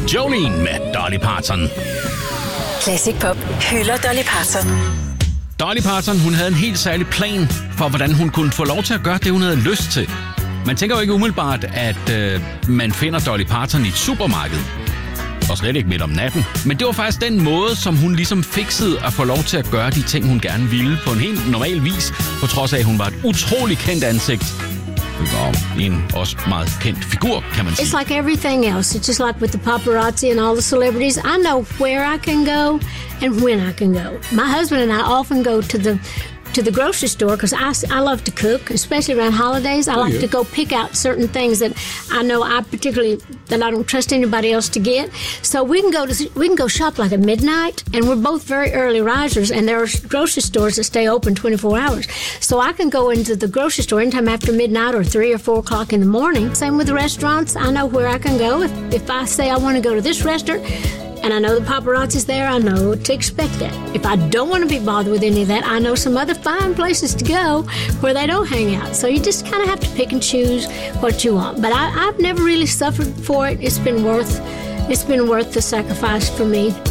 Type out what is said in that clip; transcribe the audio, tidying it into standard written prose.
Jolene med Dolly Parton. Classic Pop hylder Dolly Parton. Dolly Parton, hun havde en helt særlig plan for, hvordan hun kunne få lov til at gøre det, hun havde lyst til. Man tænker jo ikke umiddelbart, at man finder Dolly Parton i et supermarked. Og slet ikke midt om natten. Men det var faktisk den måde, som hun ligesom fiksede at få lov til at gøre de ting, hun gerne ville på en helt normal vis, på trods af, at hun var et utrolig kendt ansigt. Og en også meget kendt figur, kan man sige. It's like everything else. It's just like with the paparazzi and all the celebrities. I know where I can go and when I can go. My husband and I often go to the grocery store because I love to cook, especially around holidays. I like to go pick out certain things that I know that I don't trust anybody else to get. So we can go shop like at midnight, and we're both very early risers, and there are grocery stores that stay open 24 hours. So I can go into the grocery store anytime after midnight or 3 or 4 o'clock in the morning. Same with the restaurants. I know where I can go. If I say I want to go to this restaurant, and I know the paparazzi's there, I know to expect that. If I don't want to be bothered with any of that, I know some other fine places to go where they don't hang out. So you just kind of have to pick and choose what you want. But I've never really suffered for it. It's been worth the sacrifice for me.